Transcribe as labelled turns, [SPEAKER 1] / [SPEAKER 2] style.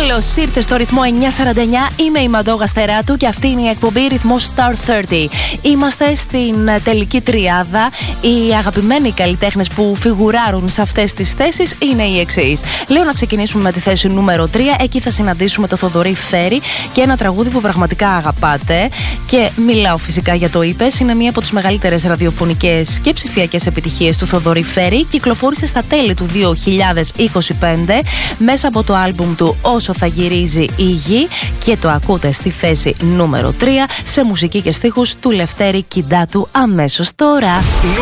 [SPEAKER 1] Καλώς ήρθες στο ρυθμό 949. Είμαι η Μαντόγα Στεράτου και αυτή είναι η εκπομπή ρυθμός Star 30. Είμαστε στην τελική τριάδα. Οι αγαπημένοι καλλιτέχνες που φιγουράρουν σε αυτές τις θέσεις είναι οι εξής. Λέω να ξεκινήσουμε με τη θέση νούμερο 3. Εκεί θα συναντήσουμε το Θοδωρή Φέρη και ένα τραγούδι που πραγματικά αγαπάτε. Και μιλάω φυσικά για το Είπες. Είναι μία από τις μεγαλύτερες ραδιοφωνικές και ψηφιακές επιτυχίες του Θοδωρή Φέρη. Κυκλοφόρησε στα τέλη του 2025 μέσα από το άλμπουμ του Όσο θα γυρίζει η γη και το ακούτε στη θέση νούμερο 3 σε μουσική και στίχους του Λευτέρη Κιντάτου αμέσως τώρα.